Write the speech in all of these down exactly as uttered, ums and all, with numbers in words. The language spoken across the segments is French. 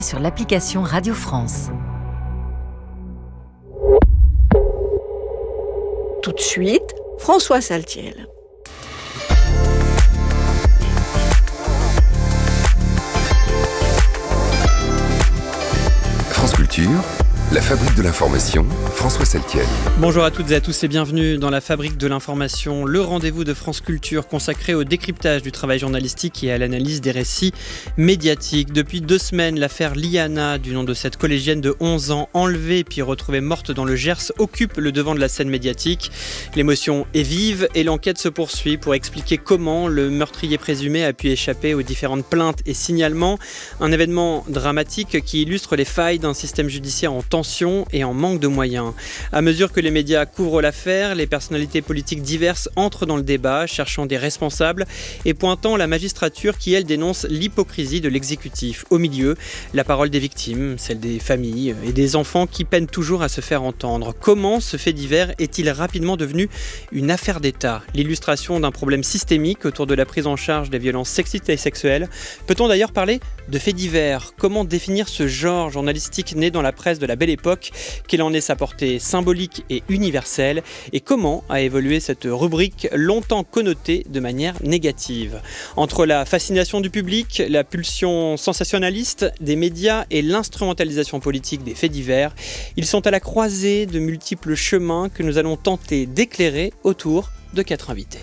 sur l'application Radio France. Tout de suite, François Saltiel. France Culture, la fabrique de l'information, François Saltiel. Bonjour à toutes et à tous et bienvenue dans la fabrique de l'information, le rendez-vous de France Culture consacré au décryptage du travail journalistique et à l'analyse des récits médiatiques. Depuis deux semaines, l'affaire Liana, du nom de cette collégienne de onze ans, enlevée puis retrouvée morte dans le Gers, occupe le devant de la scène médiatique. L'émotion est vive et l'enquête se poursuit pour expliquer comment le meurtrier présumé a pu échapper aux différentes plaintes et signalements. Un événement dramatique qui illustre les failles d'un système judiciaire en tension et en manque de moyens. À mesure que les médias couvrent l'affaire, les personnalités politiques diverses entrent dans le débat, cherchant des responsables et pointant la magistrature qui, elle, dénonce l'hypocrisie de l'exécutif. Au milieu, la parole des victimes, celle des familles et des enfants qui peinent toujours à se faire entendre. Comment ce fait divers est-il rapidement devenu une affaire d'État ? L'illustration d'un problème systémique autour de la prise en charge des violences sexistes et sexuelles. Peut-on d'ailleurs parler de faits divers ? Comment définir ce genre journalistique né dans la presse de la Belle Époque ? Quelle en est sa portée symbolique et universelle ? Et comment a évolué cette rubrique longtemps connotée de manière négative ? Entre la fascination du public, la pulsion sensationnaliste des médias et l'instrumentalisation politique des faits divers, ils sont à la croisée de multiples chemins que nous allons tenter d'éclairer autour de quatre invités.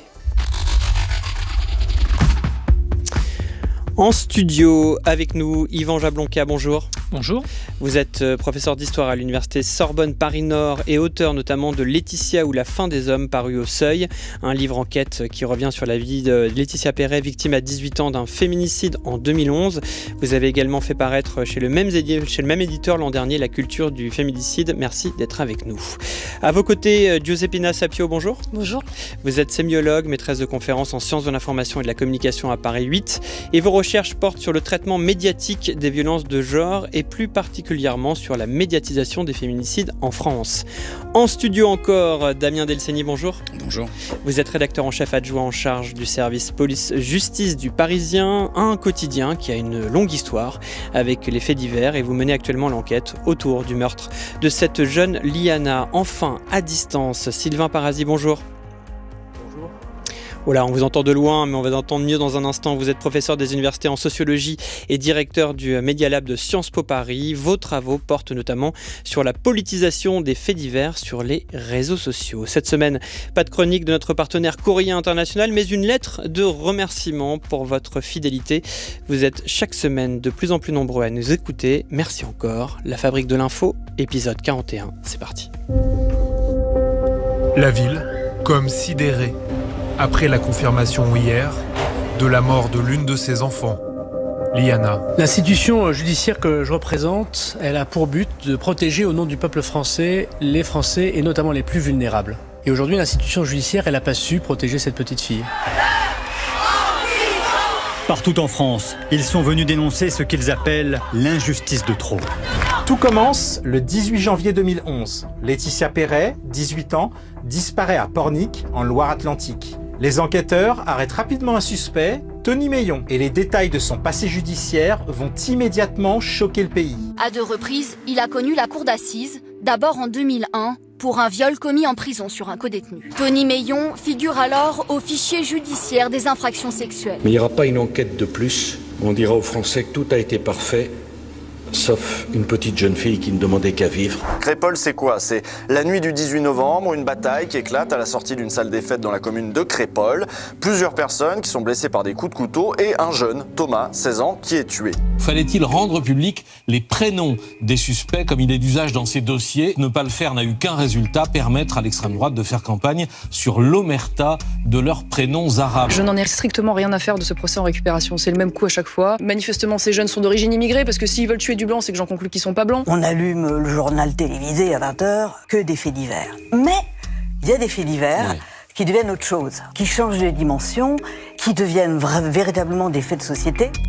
En studio, avec nous, Yvan Jablonka, bonjour. Bonjour. Vous êtes professeur d'histoire à l'université Sorbonne Paris-Nord et auteur notamment de Laetitia ou la fin des hommes, paru au Seuil, un livre enquête qui revient sur la vie de Laetitia Perret, victime à dix-huit ans d'un féminicide en deux mille onze. Vous avez également fait paraître chez le même, édi- chez le même éditeur l'an dernier La culture du féminicide. Merci d'être avec nous. À vos côtés, Giuseppina Sapio, bonjour. Bonjour. Vous êtes sémiologue, maîtresse de conférences en sciences de l'information et de la communication à Paris huit et vos recherches portent sur le traitement médiatique des violences de genre et plus particulièrement sur la médiatisation des féminicides en France. En studio encore, Damien Delceni, bonjour. Bonjour. Vous êtes rédacteur en chef adjoint en charge du service police-justice du Parisien, un quotidien qui a une longue histoire avec les faits divers et vous menez actuellement l'enquête autour du meurtre de cette jeune Liana. Enfin, à distance, Sylvain Parasi, bonjour. Voilà, on vous entend de loin, mais on va entendre mieux dans un instant. Vous êtes professeur des universités en sociologie et directeur du Media Lab de Sciences Po Paris. Vos travaux portent notamment sur la politisation des faits divers sur les réseaux sociaux. Cette semaine, pas de chronique de notre partenaire Courrier International, mais une lettre de remerciement pour votre fidélité. Vous êtes chaque semaine de plus en plus nombreux à nous écouter. Merci encore. La Fabrique de l'Info, épisode quarante et un. C'est parti. La ville, comme sidérée, après la confirmation hier de la mort de l'une de ses enfants, Liana. L'institution judiciaire que je représente, elle a pour but de protéger au nom du peuple français les Français et notamment les plus vulnérables. Et aujourd'hui, l'institution judiciaire, elle n'a pas su protéger cette petite fille. Partout en France, ils sont venus dénoncer ce qu'ils appellent l'injustice de trop. Tout commence le dix-huit janvier deux mille onze. Laetitia Perret, dix-huit ans, disparaît à Pornic, en Loire-Atlantique. Les enquêteurs arrêtent rapidement un suspect, Tony Meillon, et les détails de son passé judiciaire vont immédiatement choquer le pays. À deux reprises, il a connu la cour d'assises, d'abord en deux mille un, pour un viol commis en prison sur un codétenu. Tony Meillon figure alors au fichier judiciaire des infractions sexuelles. Mais il n'y aura pas une enquête de plus. On dira aux Français que tout a été parfait, sauf une petite jeune fille qui ne demandait qu'à vivre. Crépol, c'est quoi ? C'est la nuit du dix-huit novembre, une bataille qui éclate à la sortie d'une salle des fêtes dans la commune de Crépol. Plusieurs personnes qui sont blessées par des coups de couteau et un jeune, Thomas, seize ans, qui est tué. Fallait-il rendre public les prénoms des suspects comme il est d'usage dans ces dossiers ? Ne pas le faire n'a eu qu'un résultat, permettre à l'extrême droite de faire campagne sur l'omerta de leurs prénoms arabes. Je n'en ai strictement rien à faire de ce procès en récupération, c'est le même coup à chaque fois. Manifestement, ces jeunes sont d'origine immigrée parce que s'ils veulent tuer du blanc, c'est que j'en conclus qu'ils sont pas blancs. On allume le journal télévisé à vingt heures, que des faits divers. Mais il y a des faits divers oui. qui deviennent autre chose, qui changent de dimension, qui deviennent vra- véritablement des faits de société.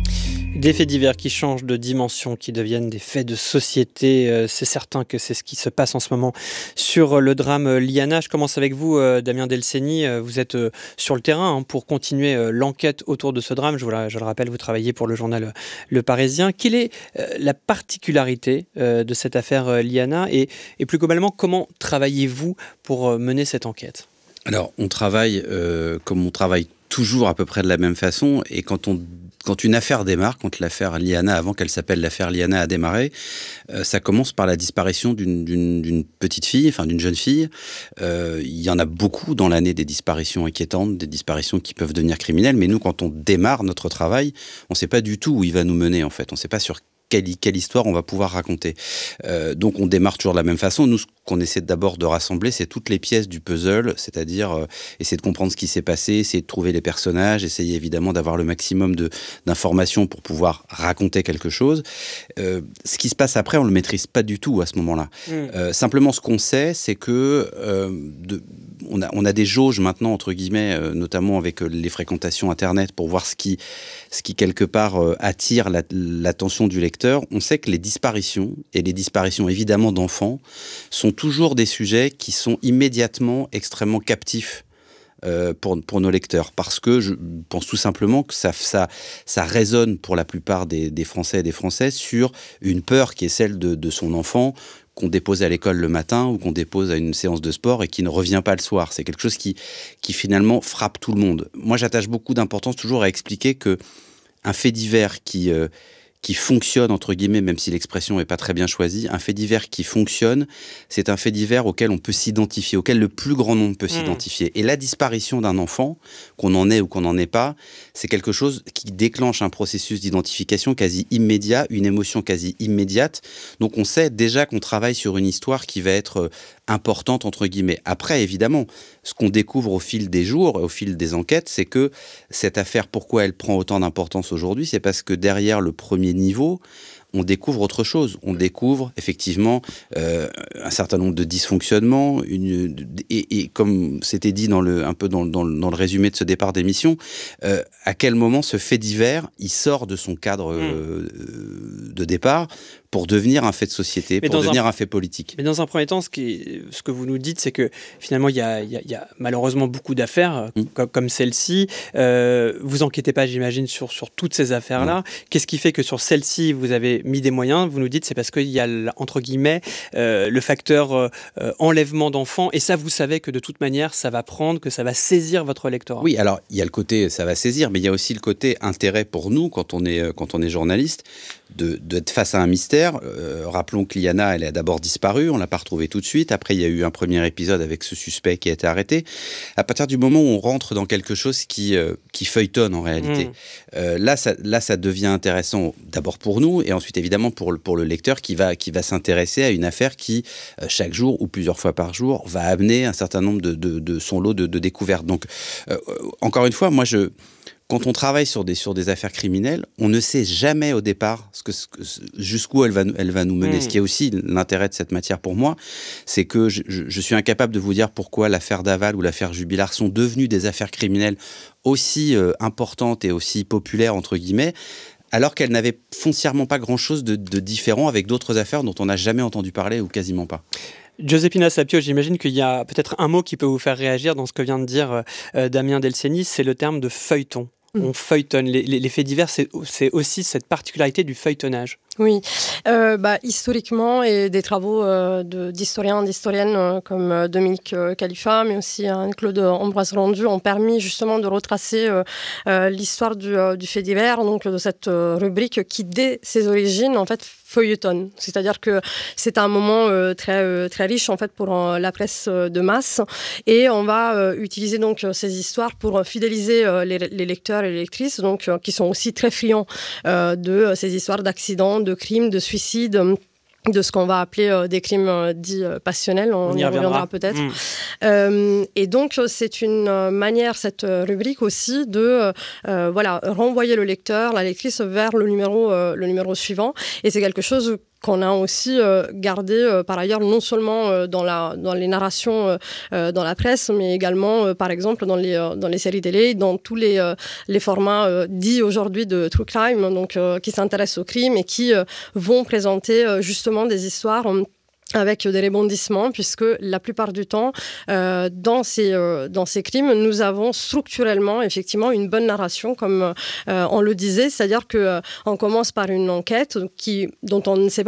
Des faits divers qui changent de dimension, qui deviennent des faits de société. Euh, c'est certain que c'est ce qui se passe en ce moment sur le drame Liana. Je commence avec vous, euh, Damien Delceni. Euh, vous êtes euh, sur le terrain hein, pour continuer euh, l'enquête autour de ce drame. Je, voilà, je le rappelle, vous travaillez pour le journal euh, Le Parisien. Quelle est euh, la particularité euh, de cette affaire euh, Liana et, et plus globalement, comment travaillez-vous pour euh, mener cette enquête ? Alors, on travaille euh, comme on travaille toujours à peu près de la même façon. Et quand on Quand une affaire démarre, quand l'affaire Liana, avant qu'elle s'appelle l'affaire Liana, a démarré, euh, ça commence par la disparition d'une, d'une, d'une petite fille, enfin d'une jeune fille. Euh, il y en a beaucoup dans l'année des disparitions inquiétantes, des disparitions qui peuvent devenir criminelles. Mais nous, quand on démarre notre travail, on ne sait pas du tout où il va nous mener, en fait. On ne sait pas sur Quelle, quelle histoire on va pouvoir raconter. Euh, donc on démarre toujours de la même façon. Nous, ce qu'on essaie d'abord de rassembler, c'est toutes les pièces du puzzle, c'est-à-dire euh, essayer de comprendre ce qui s'est passé, essayer de trouver les personnages, essayer évidemment d'avoir le maximum de, d'informations pour pouvoir raconter quelque chose. Euh, ce qui se passe après, on ne le maîtrise pas du tout à ce moment-là. Mmh. Euh, simplement, ce qu'on sait, c'est que euh, de, on, a, on a des jauges maintenant, entre guillemets, euh, notamment avec euh, les fréquentations Internet, pour voir ce qui, ce qui quelque part, euh, attire la, l'attention du lecteur. On sait que les disparitions, et les disparitions évidemment d'enfants, sont toujours des sujets qui sont immédiatement extrêmement captifs euh, pour, pour nos lecteurs. Parce que je pense tout simplement que ça, ça, ça résonne pour la plupart des, des Français et des Françaises sur une peur qui est celle de, de son enfant qu'on dépose à l'école le matin ou qu'on dépose à une séance de sport et qui ne revient pas le soir. C'est quelque chose qui, qui finalement frappe tout le monde. Moi, j'attache beaucoup d'importance toujours à expliquer que un fait divers qui... Euh, qui fonctionne, entre guillemets, même si l'expression n'est pas très bien choisie, un fait divers qui fonctionne, c'est un fait divers auquel on peut s'identifier, auquel le plus grand nombre peut mmh. s'identifier. Et la disparition d'un enfant, qu'on en ait ou qu'on n'en ait pas, c'est quelque chose qui déclenche un processus d'identification quasi immédiat, une émotion quasi immédiate. Donc on sait déjà qu'on travaille sur une histoire qui va être importante, entre guillemets. Après, évidemment, ce qu'on découvre au fil des jours, au fil des enquêtes, c'est que cette affaire, pourquoi elle prend autant d'importance aujourd'hui, c'est parce que derrière le premier niveau, on découvre autre chose. On découvre effectivement euh, un certain nombre de dysfonctionnements, une, et, et comme c'était dit dans le, un peu dans, dans, dans le résumé de ce départ d'émission, euh, à quel moment ce fait divers, il sort de son cadre euh, mmh. de départ pour devenir un fait de société, mais pour devenir un, un fait politique. Mais dans un premier temps, ce, qui, ce que vous nous dites, c'est que finalement, il y a, y a, y a malheureusement beaucoup d'affaires mmh. comme, comme celle-ci. Euh, vous enquêtez pas, j'imagine, sur, sur toutes ces affaires-là. Mmh. Qu'est-ce qui fait que sur celle-ci, vous avez mis des moyens? Vous nous dites c'est parce qu'il y a, entre guillemets, euh, le facteur euh, enlèvement d'enfants. Et ça, vous savez que de toute manière, ça va prendre, que ça va saisir votre lectorat. Oui, alors, il y a le côté ça va saisir, mais il y a aussi le côté intérêt pour nous, quand on est, quand on est journaliste, de, d'être face à un mystère. Euh, rappelons que Liana, elle a d'abord disparu, on ne l'a pas retrouvée tout de suite. Après, il y a eu un premier épisode avec ce suspect qui a été arrêté. À partir du moment où on rentre dans quelque chose qui, euh, qui feuilletonne en réalité, mmh. euh, là, ça, là, ça devient intéressant d'abord pour nous et ensuite évidemment pour le, pour le lecteur qui va, qui va s'intéresser à une affaire qui, euh, chaque jour ou plusieurs fois par jour, va amener un certain nombre de, de, de son lot de, de découvertes. Donc, euh, encore une fois, moi, je... Quand on travaille sur des, sur des affaires criminelles, on ne sait jamais au départ ce que, ce que, jusqu'où elle va, elle va nous mener. Mmh. Ce qui est aussi l'intérêt de cette matière pour moi, c'est que je, je suis incapable de vous dire pourquoi l'affaire Daval ou l'affaire Jubilard sont devenues des affaires criminelles aussi euh, importantes et aussi populaires, entre guillemets, alors qu'elles n'avaient foncièrement pas grand-chose de, de différent avec d'autres affaires dont on n'a jamais entendu parler ou quasiment pas. Giuseppina Sapio, j'imagine qu'il y a peut-être un mot qui peut vous faire réagir dans ce que vient de dire euh, Damien Delceni, c'est le terme de feuilleton. On feuilletonne. Les, les, les faits divers, c'est, c'est aussi cette particularité du feuilletonnage. Oui, euh, bah, historiquement, et des travaux euh, de, d'historiens, d'historiennes euh, comme euh, Dominique euh, Khalifa, mais aussi euh, Claude Ambroise Rendu, ont permis justement de retracer euh, euh, l'histoire du, euh, du fait divers, donc de cette euh, rubrique qui, dès ses origines, en fait, feuilletonne. C'est-à-dire que c'est un moment euh, très, euh, très riche, en fait, pour euh, la presse euh, de masse, et on va euh, utiliser donc euh, ces histoires pour fidéliser euh, les, les lecteurs et les lectrices, donc, euh, qui sont aussi très friands euh, de euh, ces histoires d'accidents, de crimes, de suicides, de ce qu'on va appeler euh, des crimes euh, dits euh, passionnels, on, on y reviendra, reviendra peut-être. Mmh. Euh, et donc, c'est une euh, manière, cette euh, rubrique aussi, de euh, voilà, renvoyer le lecteur, la lectrice vers le numéro, euh, le numéro suivant. Et c'est quelque chose qu'on a aussi euh, gardé euh, par ailleurs non seulement euh, dans, la, dans les narrations euh, dans la presse, mais également euh, par exemple dans les, euh, dans les séries télé, dans tous les, euh, les formats euh, dits aujourd'hui de true crime, donc, euh, qui s'intéressent au crime et qui euh, vont présenter euh, justement des histoires euh, avec des rebondissements, puisque la plupart du temps, euh, dans, ces, euh, dans ces crimes, nous avons structurellement, effectivement, une bonne narration, comme euh, on le disait, c'est-à-dire qu'on euh, commence par une enquête qui, dont on ne sait pas